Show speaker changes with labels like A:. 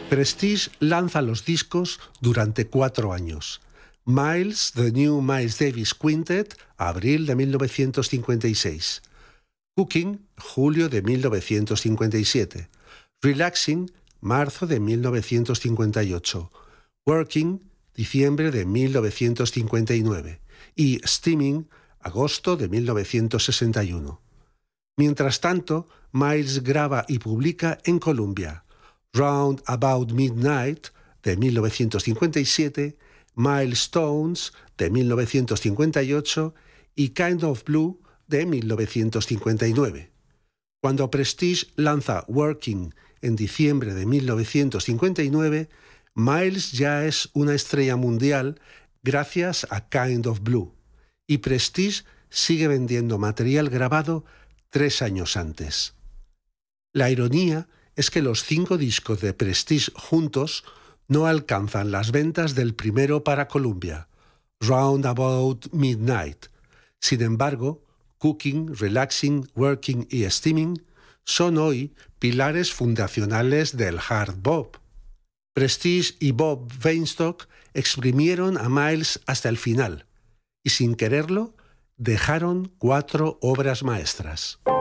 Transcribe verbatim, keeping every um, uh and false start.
A: Prestige lanza los discos durante cuatro años. Miles, The New Miles Davis Quintet, abril de mil novecientos cincuenta y seis. Cooking, julio de mil novecientos cincuenta y siete. Relaxing, marzo de mil novecientos cincuenta y ocho. Working, diciembre de mil novecientos cincuenta y nueve. Y Steaming, agosto de mil novecientos sesenta y uno. Mientras tanto, Miles graba y publica en Columbia Round About Midnight, de mil novecientos cincuenta y siete, Milestones, de mil novecientos cincuenta y ocho, y Kind of Blue, de mil novecientos cincuenta y nueve. Cuando Prestige lanza Working en diciembre de mil novecientos cincuenta y nueve, Miles ya es una estrella mundial gracias a Kind of Blue, y Prestige sigue vendiendo material grabado tres años antes. La ironía es que los cinco discos de Prestige juntos no alcanzan las ventas del primero para Columbia, Round About Midnight. Sin embargo, Cooking, Relaxing, Working y Steaming son hoy pilares fundacionales del hard bop. Prestige y Bob Weinstock exprimieron a Miles hasta el final y, sin quererlo, dejaron cuatro obras maestras.